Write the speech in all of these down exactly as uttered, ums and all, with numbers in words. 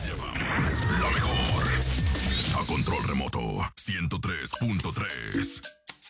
llevamos la mejor. A control remoto, ciento tres punto tres.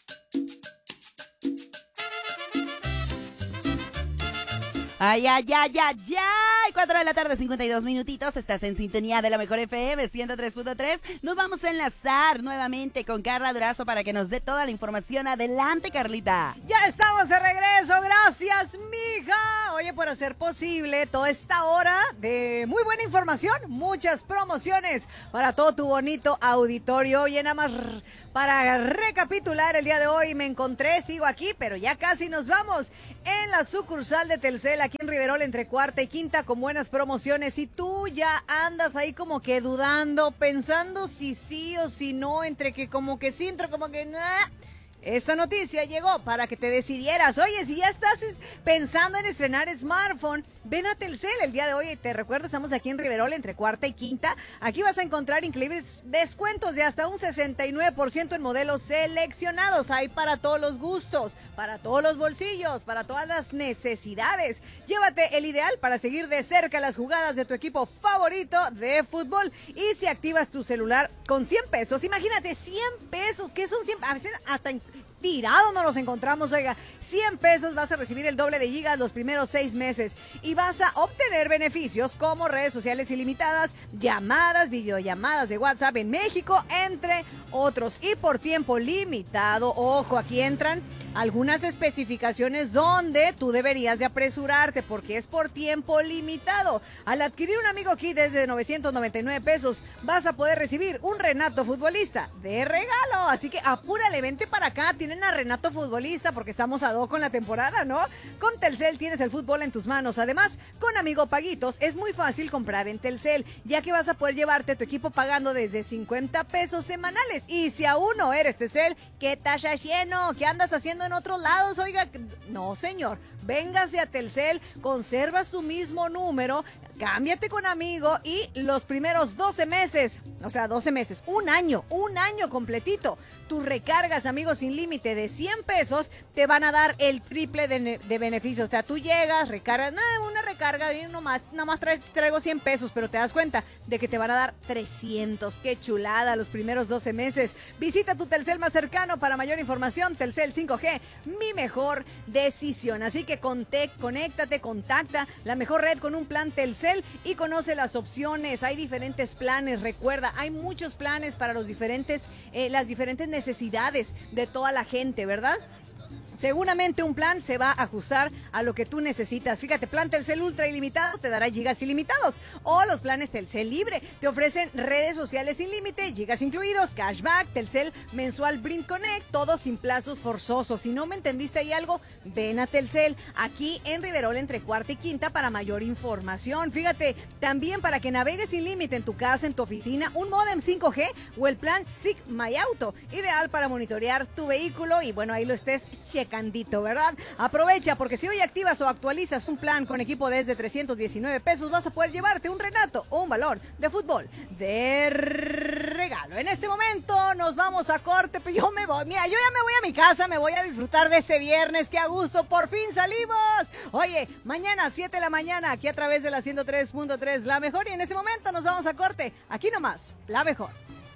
Ay, ay, ay, ay, ay. cuatro de la tarde, cincuenta y dos minutitos. Estás en sintonía de la mejor F M, ciento tres punto tres. Nos vamos a enlazar nuevamente con Carla Durazo para que nos dé toda la información. Adelante, Carlita. Ya estamos de regreso. Gracias, mija. Oye, por hacer posible toda esta hora de muy buena información, muchas promociones para todo tu bonito auditorio. Oye, nada más para recapitular el día de hoy, me encontré, sigo aquí, pero ya casi nos vamos en la sucursal de Telcel, aquí en Riverol, entre cuarta y quinta, con buenas promociones. Y tú ya andas ahí como que dudando, pensando si sí o si no, entre que como que sí, entre como que no. Esta noticia llegó para que te decidieras. Oye, si ya estás pensando en estrenar smartphone, ven a Telcel el día de hoy. Te recuerdo, estamos aquí en Riverol, entre cuarta y quinta. Aquí vas a encontrar increíbles descuentos de hasta un sesenta y nueve por ciento en modelos seleccionados. Hay para todos los gustos, para todos los bolsillos, para todas las necesidades. Llévate el ideal para seguir de cerca las jugadas de tu equipo favorito de fútbol. Y si activas tu celular con cien pesos, imagínate, cien pesos, ¿qué son cien? A veces hasta en tirado no los encontramos, oiga, cien pesos vas a recibir el doble de gigas los primeros seis meses y vas a obtener beneficios como redes sociales ilimitadas, llamadas, videollamadas de WhatsApp en México, entre otros, y por tiempo limitado. Ojo, aquí entran algunas especificaciones donde tú deberías de apresurarte porque es por tiempo limitado. Al adquirir un Amigo Kit desde novecientos noventa y nueve pesos, vas a poder recibir un Renato Futbolista de regalo, así que apúrale, vente para acá. Tienen a Renato Futbolista porque estamos a dos con la temporada, ¿no? Con Telcel tienes el fútbol en tus manos. Además, con Amigo Paguitos es muy fácil comprar en Telcel, ya que vas a poder llevarte tu equipo pagando desde cincuenta pesos semanales. Y si aún no eres Telcel, ¿qué estás haciendo? ¿Qué andas haciendo en otros lados? Oiga, no señor, véngase a Telcel, conservas tu mismo número, cámbiate con Amigo y los primeros doce meses, o sea, doce meses, un año, un año completito, tus recargas, amigos, sin límite de cien pesos, te van a dar el triple de, de beneficios. O sea, tú llegas, recargas, nada, una recarga, y nomás, nada más traes, traigo cien pesos, pero te das cuenta de que te van a dar trescientos. ¡Qué chulada! Los primeros doce meses. Visita tu Telcel más cercano para mayor información. Telcel cinco G, mi mejor decisión. Así que conte, conéctate, contacta la mejor red con un plan Telcel y conoce las opciones. Hay diferentes planes, recuerda, hay muchos planes para los diferentes, eh, las diferentes necesidades de toda la gente, ¿verdad? Seguramente un plan se va a ajustar a lo que tú necesitas. Fíjate, plan Telcel Ultra ilimitado te dará gigas ilimitados. O los planes Telcel Libre te ofrecen redes sociales sin límite, gigas incluidos, cashback, Telcel mensual Brim Connect, todo sin plazos forzosos. Si no me entendiste ahí algo, ven a Telcel, aquí en Riverol, entre cuarta y quinta, para mayor información. Fíjate, también para que navegues sin límite en tu casa, en tu oficina, un módem cinco G o el plan S I C My Auto, ideal para monitorear tu vehículo y bueno, ahí lo estés checando. Candito, ¿verdad? Aprovecha, porque si hoy activas o actualizas un plan con equipo desde trescientos diecinueve pesos, vas a poder llevarte un Renato o un balón de fútbol de regalo. En este momento nos vamos a corte, pero yo me voy, mira, yo ya me voy a mi casa, me voy a disfrutar de este viernes, qué a gusto, por fin salimos. Oye, mañana, siete de la mañana, aquí a través de la ciento tres punto tres, La Mejor, y en este momento nos vamos a corte, aquí nomás, La Mejor.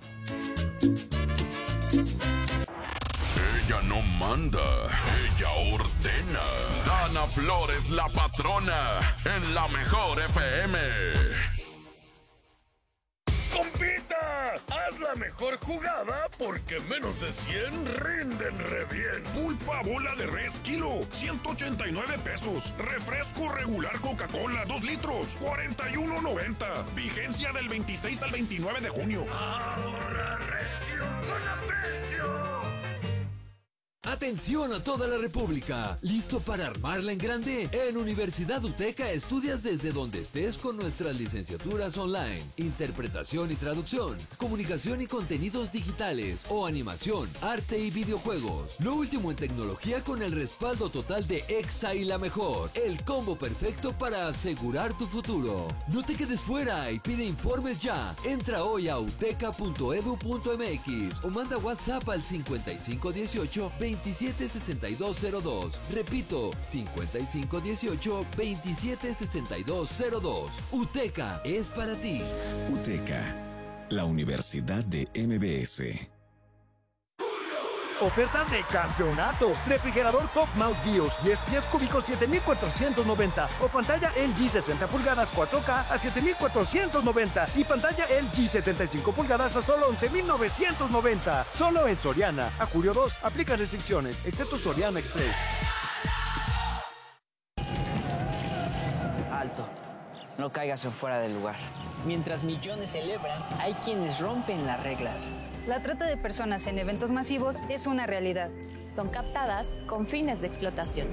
Ella no manda, ella ordena. Ana Flores, la patrona, en La Mejor F M. ¡Compita! Haz la mejor jugada porque menos de cien rinden re bien. Pulpa bola de res kilo, ciento ochenta y nueve pesos. Refresco regular Coca-Cola, dos litros, cuarenta y uno noventa. Vigencia del veintiséis al veintinueve de junio. Ahorra recio con aprecio. Atención a toda la República, ¿listo para armarla en grande? En Universidad UTECA estudias desde donde estés con nuestras licenciaturas online, interpretación y traducción, comunicación y contenidos digitales o animación, arte y videojuegos. Lo último en tecnología con el respaldo total de EXA y La Mejor, el combo perfecto para asegurar tu futuro. No te quedes fuera y pide informes ya. Entra hoy a uteca punto edu punto mx o manda WhatsApp al cincuenta y cinco dieciocho veinticinco veintisiete sesenta y dos cero dos. Repito, cincuenta y cinco dieciocho, veintisiete sesenta y dos cero dos. UTECA es para ti. UTECA, la Universidad de M B S. Ofertas de campeonato. Refrigerador Top Mount Bios diez pies cúbicos siete mil cuatrocientos noventa o pantalla L G sesenta pulgadas cuatro K a siete mil cuatrocientos noventa y pantalla L G setenta y cinco pulgadas a solo once mil novecientos noventa. Solo en Soriana. A julio dos, aplica restricciones, excepto Soriana Express. Alto. No caigas en fuera del lugar. Mientras millones celebran, hay quienes rompen las reglas. La trata de personas en eventos masivos es una realidad. Son captadas con fines de explotación.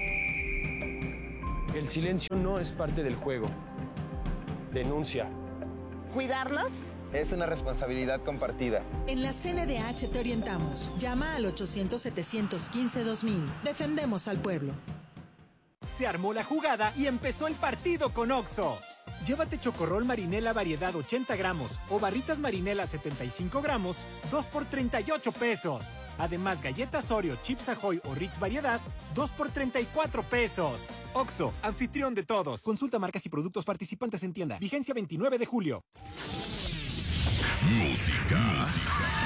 El silencio no es parte del juego. Denuncia. ¿Cuidarnos? Es una responsabilidad compartida. En la C N D H te orientamos. Llama al ochocientos, setecientos quince, dos mil. Defendemos al pueblo. Se armó la jugada y empezó el partido con Oxxo. Llévate chocorrol marinela variedad ochenta gramos o barritas marinela setenta y cinco gramos, dos por treinta y ocho pesos. Además, galletas Oreo, Chips Ahoy o Ritz variedad, dos por treinta y cuatro pesos. Oxxo, anfitrión de todos. Consulta marcas y productos participantes en tienda. Vigencia veintinueve de julio. Música. Música.